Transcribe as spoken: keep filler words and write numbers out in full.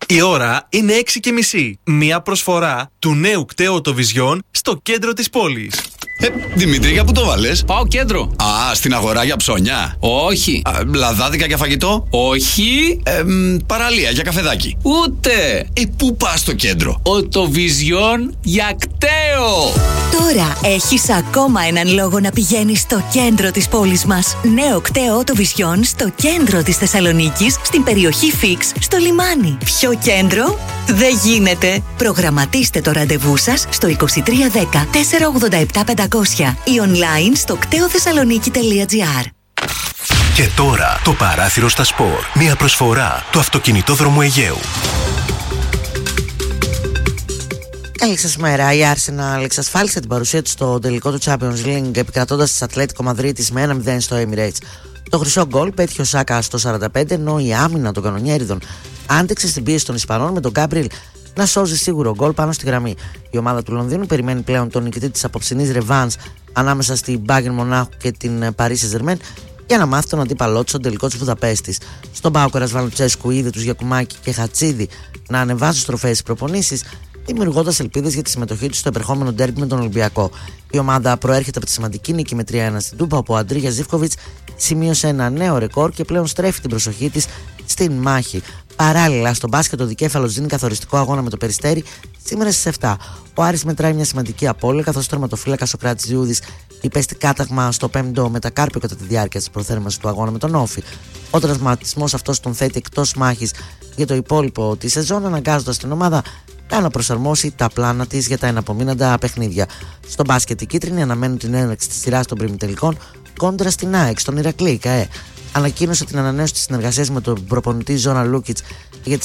Η ώρα είναι έξι και μισή. Μία προσφορά του νέου κταίου Vision στο κέντρο της πόλης. Ε, Δημήτρη, για πού το βάλες? Πάω κέντρο. Α, στην αγορά για ψώνια. Όχι. Α, λαδάδικα για φαγητό. Όχι. Ε, μ, παραλία για καφεδάκι. Ούτε. Ε, πού πας στο κέντρο? Οτοβιζιόν για κταίο. Τώρα έχεις ακόμα έναν λόγο να πηγαίνεις στο κέντρο της πόλης μας. Νέο κταίο Οτοβιζιόν στο κέντρο της Θεσσαλονίκης, στην περιοχή Φίξ, στο λιμάνι. Ποιο κέντρο? Δεν γίνεται. Προγραμματίστε το ραντεβού σας στο είκοσι τρία δέκα τετρακόσια ογδόντα επτά πεντακόσια ή online στο κτέοθεσσαλονίκη τελεία τζι άρ. Και τώρα το παράθυρο στα σπορ. Μια προσφορά του αυτοκινητόδρομου Αιγαίου. Καλή σας μέρα. Η Arsenal εξασφάλισε την παρουσία του στο τελικό του Champions League επικρατώντας της Ατλέτικο Μαδρίτης με ένα μηδέν στο Emirates. Το χρυσό γκολ πέτυχε ο Σάκα στο σαράντα πέντε, ενώ η άμυνα των κανονιέριδων άντεξε στην πίεση των Ισπανών με τον Γκάμπριελ να σώζει σίγουρο γκολ πάνω στη γραμμή. Η ομάδα του Λονδίνου περιμένει πλέον τον νικητή της απόψινής ρεβάνς ανάμεσα στην Bayern Μονάχου και την Paris Saint-Germain για να μάθει τον αντίπαλό του στον τελικό της Βουδαπέστης. Στον ΠΑΟΚ, ο Ρασβαλουτσέσκου είδε τους Γιακουμάκη και Χατσίδη να ανεβάζουν στροφές στις προπονήσεις, δημιουργώντας ελπίδες για τη συμμετοχή του στο επερχόμενο ντέρμπι με τον Ολυμπιακό. Η ομάδα προέρχεται από τη σημαντική νίκη με τρία ένα στην Τούπα, όπου ο Αντρίγια Ζίβκοβιτς σημείωσε ένα νέο ρεκόρ και πλέον στρέφει την προσοχή της στην μάχη. Παράλληλα, στο μπάσκετ, ο Δικέφαλος δίνει καθοριστικό αγώνα με το Περιστέρι σήμερα στις επτά. Ο Άρης μετράει μια σημαντική απώλεια, καθώς ο τερματοφύλακας ο Κράτης Ζιούδης υπέστη κάταγμα στο πέμπτο μετακάρπιο κατά τη διάρκεια της προθέρμανσης του αγώνα με τον Όφη. Ο τραυματισμός αυτός τον θέτει εκτός μάχης για το υπόλοιπο τη σεζόν, αναγκάζοντας την ομάδα να προσαρμόσει τα πλάνα της για τα εναπομείναντα παιχνίδια. Στο μπάσκετ, οι κίτρινοι αναμένουν την έναρξη της σειράς των πριμιτελικών κόντρα στην ΑΕΚ, στον Ηρακλή. ΚΑΕ ανακοίνωσε την ανανέωση της συνεργασίας με τον προπονητή Ζόρα Λούκιτς